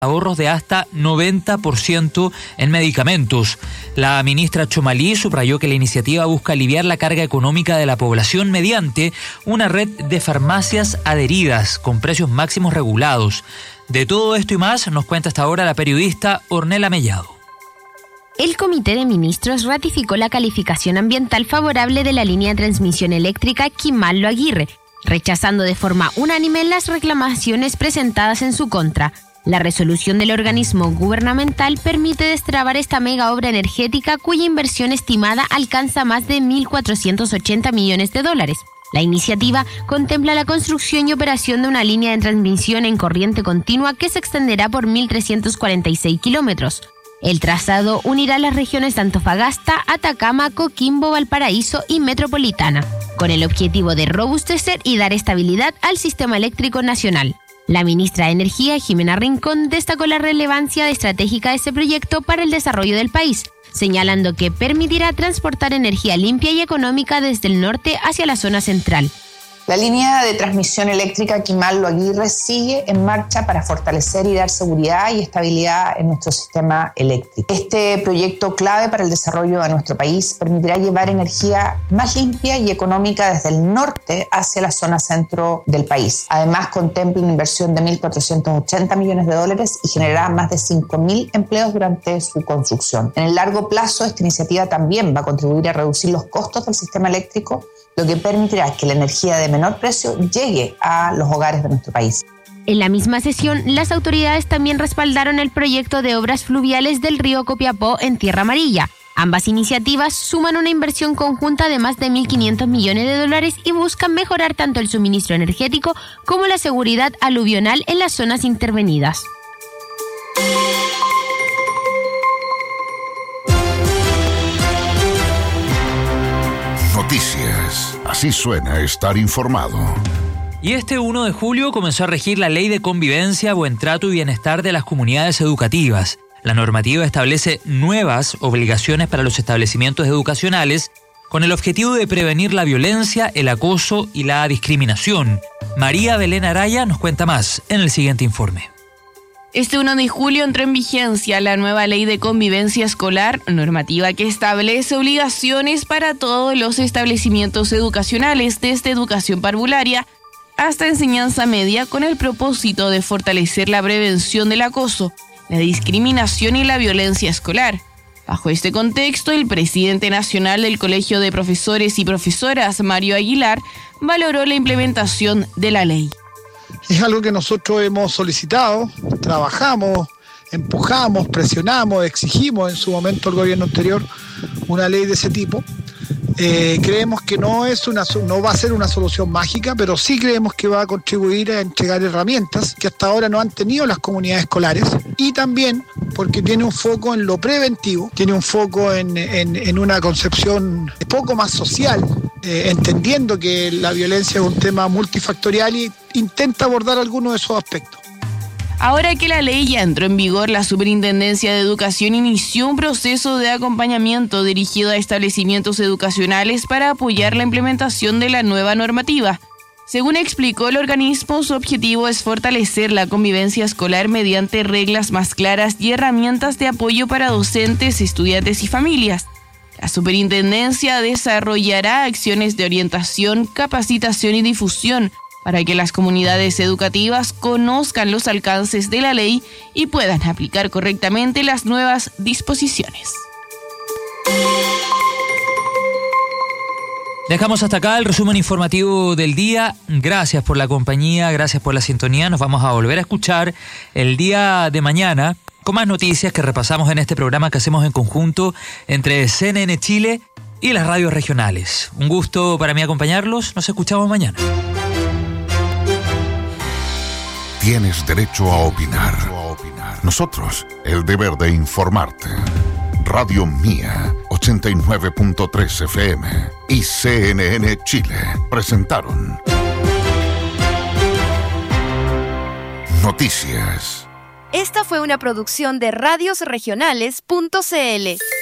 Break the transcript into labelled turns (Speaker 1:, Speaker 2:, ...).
Speaker 1: ahorros de hasta 90% en medicamentos. La ministra Chomalí subrayó que la iniciativa busca aliviar la carga económica de la población mediante una red de farmacias adheridas con precios máximos regulados. De todo esto y más nos cuenta hasta ahora la periodista Ornella Mellado.
Speaker 2: El Comité de Ministros ratificó la calificación ambiental favorable de la línea de transmisión eléctrica Quimal-Lo Aguirre, rechazando de forma unánime las reclamaciones presentadas en su contra. La resolución del organismo gubernamental permite destrabar esta mega obra energética cuya inversión estimada alcanza más de $1.480 millones. La iniciativa contempla la construcción y operación de una línea de transmisión en corriente continua que se extenderá por 1.346 kilómetros. El trazado unirá las regiones de Antofagasta, Atacama, Coquimbo, Valparaíso y Metropolitana, con el objetivo de robustecer y dar estabilidad al sistema eléctrico nacional. La ministra de Energía, Jimena Rincón, destacó la relevancia estratégica de este proyecto para el desarrollo del país, señalando que permitirá transportar energía limpia y económica desde el norte hacia la zona central.
Speaker 3: La línea de transmisión eléctrica Quimal-Lo Aguirre sigue en marcha para fortalecer y dar seguridad y estabilidad en nuestro sistema eléctrico. Este proyecto clave para el desarrollo de nuestro país permitirá llevar energía más limpia y económica desde el norte hacia la zona centro del país. Además, contempla una inversión de $1.480 millones y generará más de 5.000 empleos durante su construcción. En el largo plazo, esta iniciativa también va a contribuir a reducir los costos del sistema eléctrico, lo que permitirá que la energía de menor precio llegue a los hogares de nuestro país.
Speaker 2: En la misma sesión, las autoridades también respaldaron el proyecto de obras fluviales del río Copiapó en Tierra Amarilla. Ambas iniciativas suman una inversión conjunta de más de $1.500 millones y buscan mejorar tanto el suministro energético como la seguridad aluvional en las zonas intervenidas.
Speaker 4: Noticias. Así suena estar informado.
Speaker 1: Y este 1 de julio comenzó a regir la Ley de Convivencia, Buen Trato y Bienestar de las Comunidades Educativas. La normativa establece nuevas obligaciones para los establecimientos educacionales con el objetivo de prevenir la violencia, el acoso y la discriminación. María Belén Araya nos cuenta más en el siguiente informe.
Speaker 5: Este 1 de julio entró en vigencia la nueva Ley de Convivencia Escolar, normativa que establece obligaciones para todos los establecimientos educacionales, desde educación parvularia hasta enseñanza media, con el propósito de fortalecer la prevención del acoso, la discriminación y la violencia escolar. Bajo este contexto, el presidente nacional del Colegio de Profesores y Profesoras, Mario Aguilar, valoró la implementación de la ley.
Speaker 6: Es algo que nosotros hemos solicitado, trabajamos, empujamos, presionamos, exigimos en su momento al gobierno anterior una ley de ese tipo. Creemos que no va a ser una solución mágica, pero sí creemos que va a contribuir a entregar herramientas que hasta ahora no han tenido las comunidades escolares, y también porque tiene un foco en lo preventivo, tiene un foco en una concepción un poco más social, entendiendo que la violencia es un tema multifactorial y intenta abordar algunos de esos aspectos.
Speaker 5: Ahora que la ley ya entró en vigor, la Superintendencia de Educación inició un proceso de acompañamiento dirigido a establecimientos educacionales para apoyar la implementación de la nueva normativa. Según explicó el organismo, su objetivo es fortalecer la convivencia escolar mediante reglas más claras y herramientas de apoyo para docentes, estudiantes y familias. La Superintendencia desarrollará acciones de orientación, capacitación y difusión para que las comunidades educativas conozcan los alcances de la ley y puedan aplicar correctamente las nuevas disposiciones.
Speaker 1: Dejamos hasta acá el resumen informativo del día. Gracias por la compañía, gracias por la sintonía. Nos vamos a volver a escuchar el día de mañana con más noticias que repasamos en este programa que hacemos en conjunto entre CNN Chile y las radios regionales. Un gusto para mí acompañarlos. Nos escuchamos mañana.
Speaker 4: Tienes derecho a opinar. Nosotros, el deber de informarte. Radio Mía, 89.3 FM y CNN Chile presentaron Noticias.
Speaker 7: Esta fue una producción de radiosregionales.cl.